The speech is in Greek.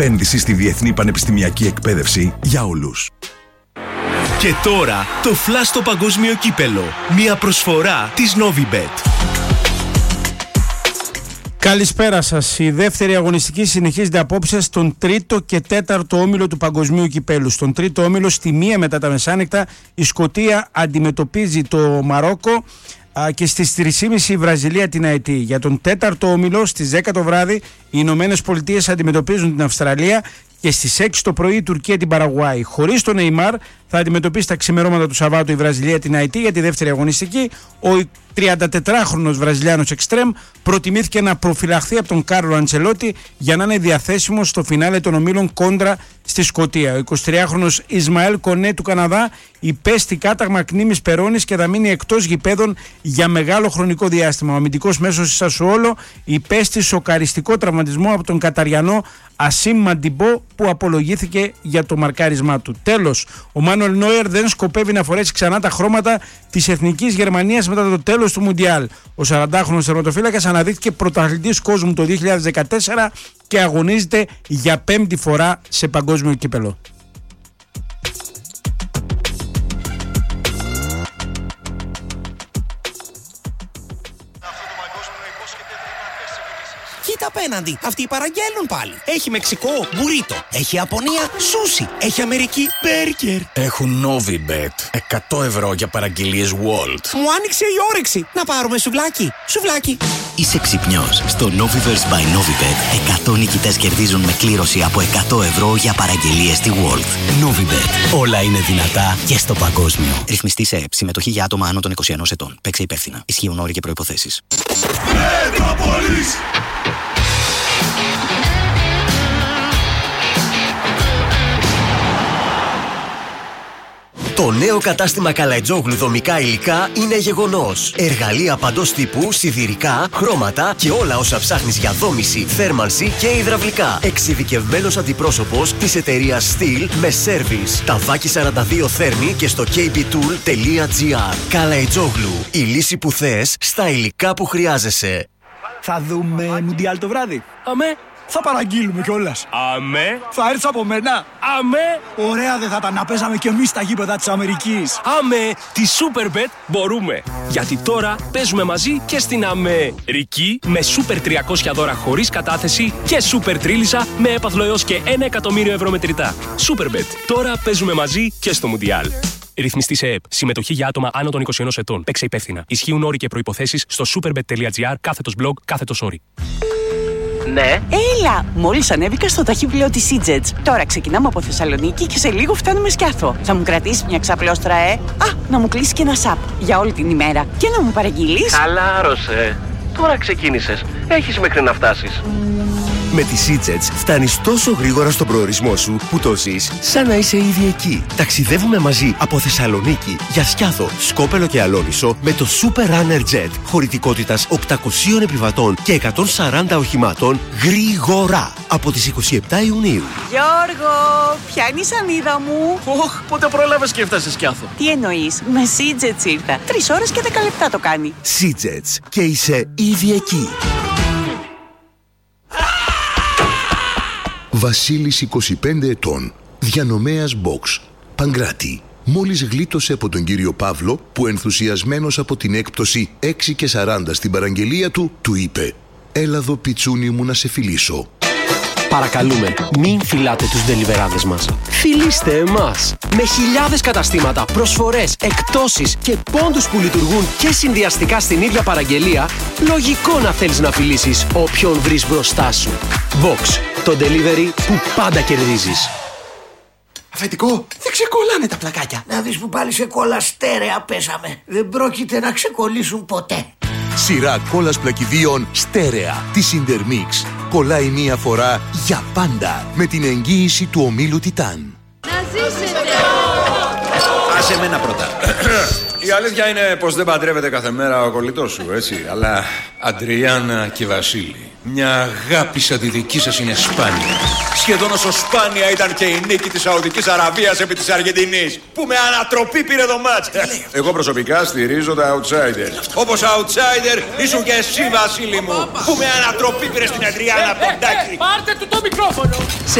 Επένδυση στη διεθνή πανεπιστημιακή εκπαίδευση για όλους. Και τώρα το Flash στο παγκόσμιο κύπελο. Μια προσφορά της Novibet. Καλησπέρα σας. Η δεύτερη αγωνιστική συνεχίζεται απόψε στον τρίτο και τέταρτο όμιλο του παγκοσμίου κυπέλου. Στον τρίτο όμιλο, στη 1 μετά τα μεσάνυχτα, η Σκωτία αντιμετωπίζει το Μαρόκο και στις 3.30 η Βραζιλία την Αιτή. Για τον τέταρτο όμιλο, στις 10 το βράδυ, οι Ηνωμένες Πολιτείες αντιμετωπίζουν την Αυστραλία και στις 6 το πρωί η Τουρκία την Παραγουάη. Χωρίς τον Neymar θα αντιμετωπίσει τα ξημερώματα του Σαββάτου η Βραζιλία την Αιτή για τη δεύτερη αγωνιστική. Ο 34χρονος Βραζιλιάνος εξτρέμ προτιμήθηκε να προφυλαχθεί από τον Κάρλο Αντσελότη για να είναι διαθέσιμος στο φινάλε των ομίλων κόντρα στη Σκωτία. Ο 23χρονος Ισμαέλ Κονέ του Καναδά υπέστη κάταγμα κνήμης περώνης και θα μείνει εκτός γηπέδων για μεγάλο χρονικό διάστημα. Ο αμυντικός μέσος της Σασουόλο υπέστη σοκαριστικό τραυματισμό από τον Καταριανό Ασίμ Μαντιμπό που απολογήθηκε για το μαρκάρισμά του. Τέλος, ο Μάνουελ Νόιερ δεν σκοπεύει να φορέσει ξανά τα χρώματα της Εθνικής Γερμανίας μετά το τέλος του Μουντιάλ. Ο 40χρονος τερματοφύλακας αναδείχθηκε πρωταθλητής κόσμου το 2014 και αγωνίζεται για πέμπτη φορά σε παγκόσμιο κύπελο. Κοίτα απέναντι, αυτοί παραγγέλνουν πάλι. Έχει Μεξικό, μπουρίτο. Έχει Ιαπωνία, σούσι. Έχει Αμερική, μπέργκερ. Έχουν Novibet. 100 ευρώ για παραγγελίες Walt. Μου άνοιξε η όρεξη. Να πάρουμε σουβλάκι. Σουβλάκι. Είσαι ξυπνιός. Στο Noviverse by Novibet 100 νικητές κερδίζουν με κλήρωση από 100 ευρώ για παραγγελίες στη Walt. Novibet. Όλα είναι δυνατά και στο παγκόσμιο. Ρυθμιστή σε ΕΕΠ. Συμμετοχή για άτομα άνω των 21 ετών. Παίξε υπεύθυνα. Ισχύουν όροι και προϋποθέσεις. Το νέο κατάστημα Καλαϊτζόγλου δομικά υλικά είναι γεγονός. Εργαλεία παντός τύπου, σιδηρικά, χρώματα και όλα όσα ψάχνεις για δόμηση, θέρμανση και υδραυλικά. Εξειδικευμένος αντιπρόσωπος της εταιρείας Steel με σέρβις. Ταβάκι 42 θέρμη και στο kbtool.gr. Καλαϊτζόγλου. Η λύση που θες στα υλικά που χρειάζεσαι. Θα δούμε Μουντιάλ το βράδυ. Αμέ. Θα παραγγείλουμε κιόλας. Αμέ. Θα έρθεις από μένα. Αμέ. Ωραία δεν θα τα να παίζαμε κι εμείς στα γήπεδα της Αμερικής. Αμέ. Τη Superbet μπορούμε. Γιατί τώρα παίζουμε μαζί και στην Αμερική με Super 300 δώρα χωρίς κατάθεση και Super Τρίλισσα με έπαθλο έως και 1 εκατομμύριο ευρώ μετρητά. Superbet. Τώρα παίζουμε μαζί και στο Μουντιάλ. Ρυθμιστή σε ΕΕΠ. Συμμετοχή για άτομα άνω των 21 ετών. Παίξε υπεύθυνα. Ισχύουν όροι και προϋποθέσεις στο superbet.gr/blog/όροι. Ναι. Έλα! Μόλις ανέβηκα στο ταχύπλοιο της EasyJet. Τώρα ξεκινάμε από Θεσσαλονίκη και σε λίγο φτάνουμε Σκιάθο. Θα μου κρατήσεις μια ξαπλώστρα, να μου κλείσει και ένα σαπ για όλη την ημέρα. Και να μου παραγγείλεις. Χαλάρωσε. Τώρα ξεκίνησες. Έχεις μέχρι να φτάσεις. Με τη EasyJet φτάνεις τόσο γρήγορα στον προορισμό σου που το ζεις σαν να είσαι ήδη εκεί. Ταξιδεύουμε μαζί από Θεσσαλονίκη για Σκιάθο, Σκόπελο και Αλόνισο με το Super Runner Jet χωρητικότητας 800 επιβατών και 140 οχημάτων γρήγορα από τις 27 Ιουνίου. Γιώργο, ποια είναι η σανίδα μου? Πότε πρόλαβες και έφτασες Σκιάθο? Τι εννοείς, με EasyJet ήρθα. 3 ώρες και 10 λεπτά το κάνει. EasyJet και είσαι ήδη εκεί. Βασίλης 25 ετών, διανομέας box, Παγκράτη. Μόλις γλίτωσε από τον κύριο Παύλο που ενθουσιασμένος από την έκπτωση 6 και 40 στην παραγγελία του, του είπε «Έλα εδώ πιτσούνι μου να σε φιλήσω». Παρακαλούμε, μην φιλάτε τους ντελιβεράδες μας. Φιλήστε εμάς. Με χιλιάδες καταστήματα, προσφορές, εκπτώσεις και πόντους που λειτουργούν και συνδυαστικά στην ίδια παραγγελία, λογικό να θέλεις να φιλήσεις όποιον βρεις μπροστά σου. Box, το delivery που πάντα κερδίζεις. Αφεντικό, δεν ξεκολλάνε τα πλακάκια. Να δεις που πάλι σε κόλλα στέρεα πέσαμε. Δεν πρόκειται να ξεκολλήσουν ποτέ. Σειρά κόλλας πλακιδίων στέρεα της Intermix. Κολλάει μία φορά για πάντα με την εγγύηση του ομίλου Τιτάν. Να ζήσετε! Άσε εμένα πρώτα. Η αλήθεια είναι πως δεν παντρεύεται κάθε μέρα ο κολλητός σου, έτσι. Αλλά Αντριάννα και Βασίλη, μια αγάπη σαν τη δική σας είναι σπάνια. Σχεδόν όσο σπάνια ήταν και η νίκη της Σαουδικής Αραβίας επί της Αργεντινής, που με ανατροπή πήρε το μάτς. Εγώ προσωπικά στηρίζω τα outsider. Όπως outsider ήσουν και εσύ, Βασίλη μου, που με ανατροπή πήρε στην Αντριάννα Ποντάκη. Πάρτε του το μικρόφωνο.